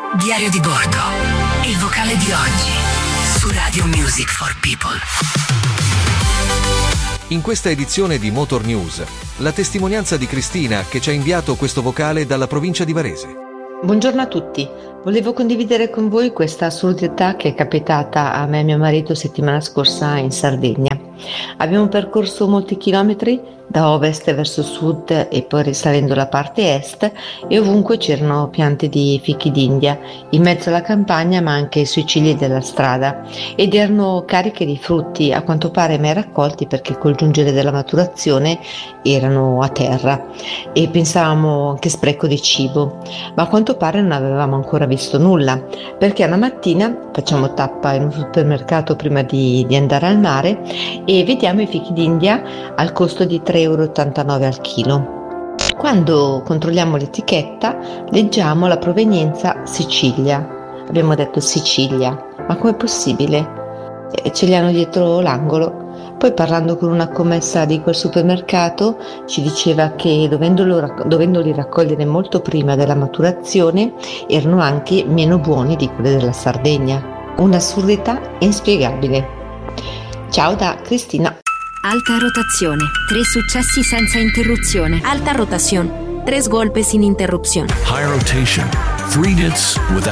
Diario di bordo, il vocale di oggi su Radio Music for People. In questa edizione di Motor News, la testimonianza di Cristina che ci ha inviato questo vocale dalla provincia di Varese. Buongiorno a tutti, volevo condividere con voi questa assurdità che è capitata a me e mio marito settimana scorsa in Sardegna. Abbiamo percorso molti chilometri da ovest verso sud e poi risalendo la parte est, e ovunque c'erano piante di fichi d'India in mezzo alla campagna ma anche sui cigli della strada, ed erano cariche di frutti a quanto pare mai raccolti perché col giungere della maturazione erano a terra, e pensavamo che spreco di cibo, ma a quanto pare non avevamo ancora visto nulla, perché una mattina facciamo tappa in un supermercato prima di andare al mare e vediamo i fichi d'India al costo di 3,89 € al chilo. Quando controlliamo l'etichetta leggiamo la provenienza Sicilia. Abbiamo detto Sicilia, ma com'è possibile? Ce li hanno dietro l'angolo. Poi parlando con una commessa di quel supermercato ci diceva che dovendoli raccogliere molto prima della maturazione erano anche meno buoni di quelli della Sardegna. Un'assurdità inspiegabile. Ciao da Cristina. Alta rotazione, 3 successi senza interruzione. Alta rotación, 3 golpes sin interrupción. High rotation, 3 hits without